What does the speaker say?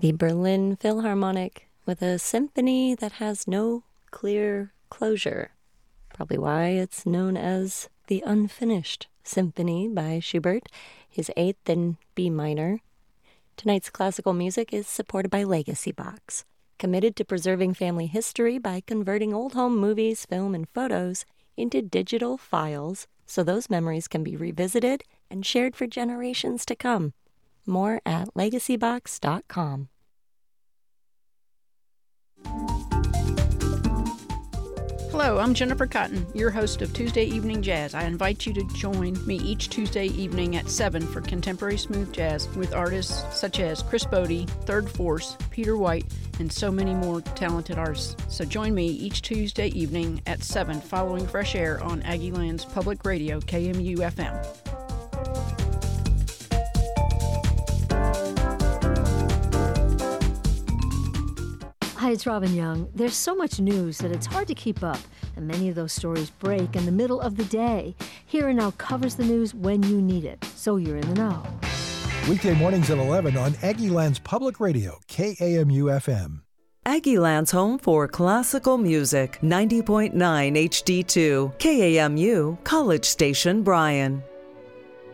The Berlin Philharmonic with a symphony that has no clear closure. Probably why it's known as the Unfinished Symphony by Schubert, his 8th in B minor. Tonight's classical music is supported by Legacy Box, committed to preserving family history by converting old home movies, film, and photos into digital files so those memories can be revisited and shared for generations to come. More at legacybox.com. Hello, I'm Jennifer Cotton, your host of Tuesday Evening Jazz. I invite you to join me each Tuesday evening at 7 for contemporary smooth jazz with artists such as Chris Bode, Third Force, Peter White, and so many more talented artists. So join me each Tuesday evening at 7 following Fresh Air on Aggieland's Public Radio, KMU-FM. Hi, it's Robin Young. There's so much news that it's hard to keep up, and many of those stories break in the middle of the day. Here and Now covers the news when you need it, so you're in the know. Weekday mornings at 11 on Aggieland's Public Radio, KAMU-FM. Aggieland's home for classical music, 90.9 HD2, KAMU, College Station, Bryan.